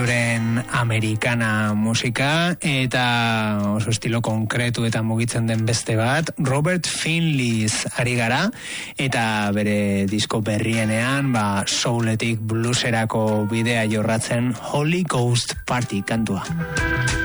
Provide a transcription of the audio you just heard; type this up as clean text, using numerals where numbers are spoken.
amerikana musika eta oso estilo konkretu eta mugitzen den beste bat, Robert Finley's ari gara eta bere disko berrienean souletik blueserako bidea jorratzen Holy Ghost Party kantua.